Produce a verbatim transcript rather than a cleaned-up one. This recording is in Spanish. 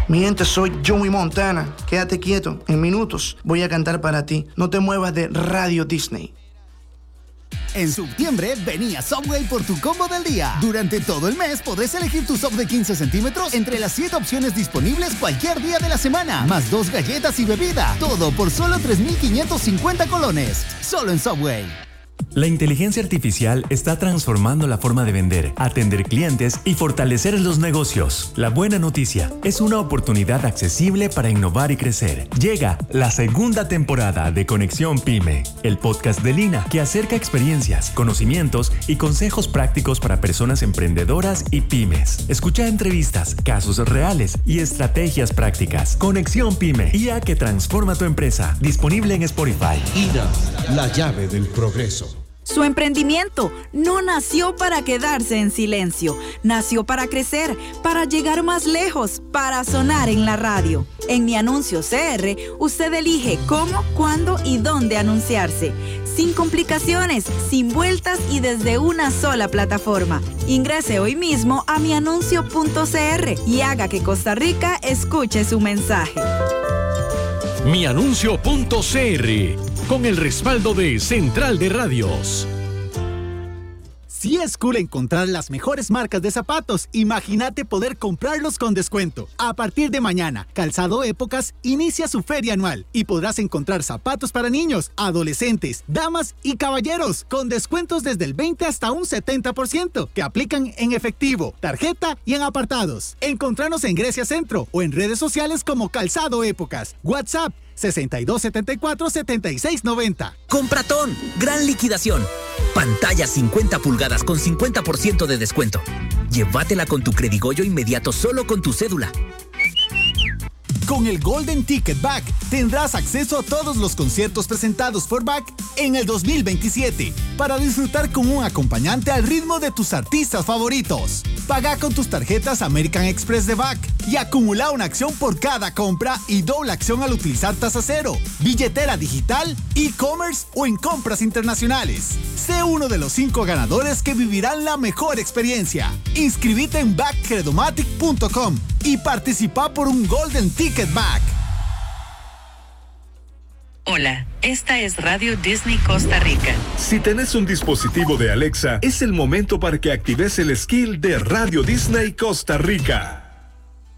Mi gente, soy Joey Montana. Quédate quieto, en minutos voy a cantar para ti. No te muevas de Radio Disney. En septiembre, vení a Subway por tu combo del día. Durante todo el mes podrás elegir tu sub de quince centímetros entre las siete opciones disponibles cualquier día de la semana. Más dos galletas y bebida. Todo por solo tres mil quinientos cincuenta colones. Solo en Subway. La inteligencia artificial está transformando la forma de vender, atender clientes y fortalecer los negocios. La buena noticia es una oportunidad accesible para innovar y crecer. Llega la segunda temporada de Conexión Pyme, el podcast de Lina que acerca experiencias, conocimientos y consejos prácticos para personas emprendedoras y pymes. Escucha entrevistas, casos reales y estrategias prácticas. Conexión Pyme, I A que transforma tu empresa. Disponible en Spotify. I N A, la llave del progreso. Su emprendimiento no nació para quedarse en silencio, nació para crecer, para llegar más lejos, para sonar en la radio. En Mi Anuncio C R, usted elige cómo, cuándo y dónde anunciarse. Sin complicaciones, sin vueltas y desde una sola plataforma. Ingrese hoy mismo a mi anuncio punto c r y haga que Costa Rica escuche su mensaje. mi anuncio punto c r, con el respaldo de Central de Radios. Si es cool encontrar las mejores marcas de zapatos, imagínate poder comprarlos con descuento. A partir de mañana, Calzado Épocas inicia su feria anual y podrás encontrar zapatos para niños, adolescentes, damas y caballeros con descuentos desde el veinte hasta un setenta por ciento que aplican en efectivo, tarjeta y en apartados. Encontranos en Grecia Centro o en redes sociales como Calzado Épocas. WhatsApp sesenta y dos setenta y cuatro setenta y seis noventa. Compratón, gran liquidación. Pantalla cincuenta pulgadas con cincuenta por ciento de descuento. Llévatela con tu Credigoyo inmediato solo con tu cédula. Con el Golden Ticket Back tendrás acceso a todos los conciertos presentados por Back en el dos mil veintisiete para disfrutar con un acompañante al ritmo de tus artistas favoritos. Paga con tus tarjetas American Express de Back y acumula una acción por cada compra y doble acción al utilizar tasa cero, billetera digital, e-commerce o en compras internacionales. Sé uno de los cinco ganadores que vivirán la mejor experiencia. Inscríbete en back credomatic punto com y participa por un Golden Ticket Back. Hola, esta es Radio Disney Costa Rica. Si tenés un dispositivo de Alexa, es el momento para que actives el skill de Radio Disney Costa Rica.